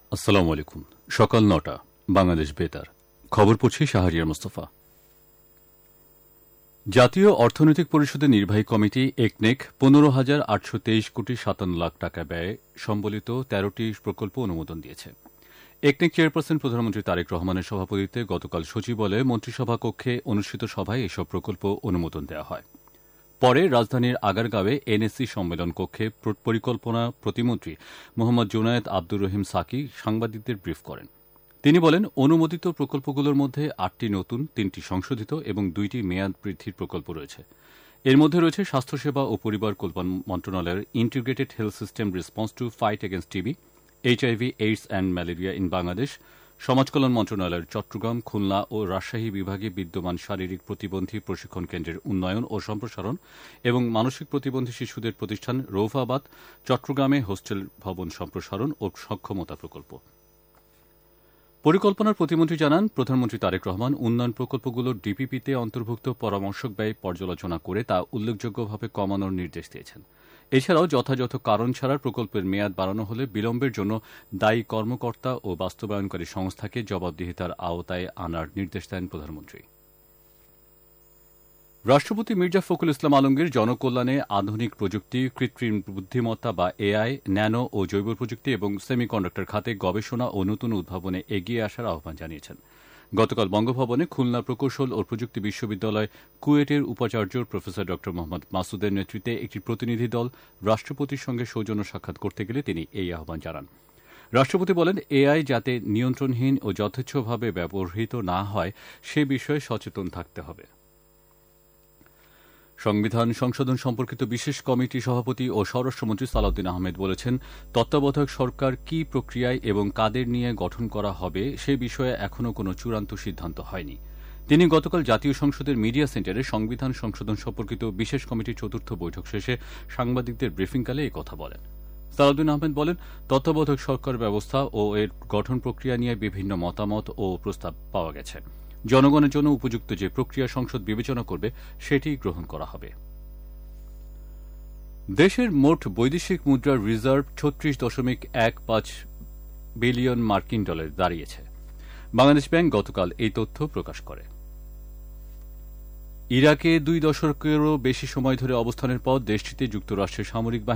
আসসালামু আলাইকুম। সকাল ৯টা বাংলাদেশ বেতার খবর পড়ছি শাহরিয়ার মোস্তফা। জাতীয় অর্থনৈতিক পরিষদের নির্বাহী কমিটি একনেক ১৫,৮২৩ কোটি ৫৭ লাখ টাকা ব্যয়ে সম্বলিত ১৩টি প্রকল্প অনুমোদন দিয়েছে। একনেক চেয়ারপারসন প্রধানমন্ত্রী তারেক রহমানের সভাপতিত্বে গতকাল সচিবালয়ে মন্ত্রিসভা কক্ষে অনুষ্ঠিত সভায় এসব প্রকল্প অনুমোদন দেওয়া হয়। পরে রাজধানীর আগারগাঁওয়ে এনএসসি সম্মেলন কক্ষে পরিকল্পনা প্রতিমন্ত্রী মোহাম্মদ জুনায়েদ আব্দুর রহিম সাকি সাংবাদিকদের ব্রিফ করেন। তিনি বলেন, অনুমোদিত প্রকল্পগুলোর মধ্যে ৮টি নতুন, ৩টি সংশোধিত এবং ২টি মেয়াদ বৃদ্ধির প্রকল্প রয়েছে। এর মধ্যে রয়েছে স্বাস্থ্যসেবা ও পরিবার কল্যাণ মন্ত্রণালয়ের integrated health system response to fight against TB, HIV, AIDS and malaria in Bangladesh, সমাজ কল্যাণ মন্ত্রণালয়ের চট্টগ্রাম, খুলনা ও রাজশাহী বিভাগে বিদ্যমান শারীরিক প্রতিবন্ধী প্রশিক্ষণ কেন্দ্রের উন্নয়ন ও সম্প্রসারণ এবং মানসিক প্রতিবন্ধী শিশুদের প্রতিষ্ঠান রৌফাবাদ, চট্টগ্রামে হোস্টেল ভবন সম্প্রসারণ ও সক্ষমতা প্রকল্প। পরিকল্পনার প্রতিমন্ত্রী জানান, প্রধানমন্ত্রী তারেক রহমান উন্নয়ন প্রকল্পগুলোর ডিপিপিতে অন্তর্ভুক্ত পরামর্শক ব্যয় পর্যালোচনা করে তা উল্লেখযোগ্যভাবে কমানোর নির্দেশ দিয়েছেন। এছাড়াও যথাযথ কারণ ছাড়া প্রকল্পের মেয়াদ বাড়ানো হলে বিলম্বের জন্য দায়ী কর্মকর্তা ও বাস্তবায়নকারী সংস্থাকে জবাবদিহিতার আওতায় আনার নির্দেশ দেন প্রধানমন্ত্রী। রাষ্ট্রপতি মির্জা ফখরুল ইসলাম আলমগীর জনকল্যাণে আধুনিক প্রযুক্তি, কৃত্রিম বুদ্ধিমত্তা বা এআই, ন্যানো ও জৈব প্রযুক্তি এবং সেমিকন্ডাক্টর খাতে গবেষণা ও নতুন উদ্ভাবনে এগিয়ে আসার আহ্বান জানিয়েছেন। গতকাল বঙ্গভবনে খুলনা প্রকৌশল ও প্রযুক্তি বিশ্ববিদ্যালয় কুয়েটের উপাচার্য প্রফেসর ড মোহাম্মদ মাসুদের নেতৃত্বে একটি প্রতিনিধি দল রাষ্ট্রপতির সঙ্গে সৌজন্য সাক্ষাৎ করতে গেলে তিনি এই আহ্বান জানান। রাষ্ট্রপতি বলেন, এআই যাতে নিয়ন্ত্রণহীন ও যথেচ্ছভাবে ব্যবহৃত না হয় সে বিষয়ে সচেতন থাকতে হবে। সংবিধান সংশোধন সম্পর্কিত বিশেষ কমিটির সভাপতি ও স্বরাষ্ট্রমন্ত্রী সালাউদ্দিন আহমেদ বলেছেন, তত্ত্বাবধায়ক সরকার কি প্রক্রিয়ায় এবং কাদের নিয়ে গঠন করা হবে সে বিষয়ে এখনও কোনো চূড়ান্ত সিদ্ধান্ত হয়নি। তিনি গতকাল জাতীয় সংসদের মিডিয়া সেন্টারে সংবিধান সংশোধন সম্পর্কিত বিশেষ কমিটির চতুর্থ বৈঠক শেষে সাংবাদিকদের ব্রিফিংকালে এই কথা বলেন। সালাউদ্দিন আহমেদ বলেন, তত্ত্বাবধায়ক সরকার ব্যবস্থা ও এর গঠন প্রক্রিয়া নিয়ে বিভিন্ন মতামত ও প্রস্তাব পাওয়া গেছে। জনগণের জন্য উপযুক্ত যে প্রক্রিয়া সংসদ বিবেচনা করবে সেটি গ্রহণ করা হবে। দেশের মোট বৈদেশিক মুদ্রার রিজার্ভ ৩৬.১৫ বিলিয়ন মার্কিন ডলার দাঁড়িয়েছে। বাংলাদেশ ব্যাংক গতকাল এই তথ্য প্রকাশ করে। ইরাকে ২ দশকেরও বেশি সময় ধরে অবস্থানের পর দেশটিতে যুক্তরাষ্ট্রের সামরিক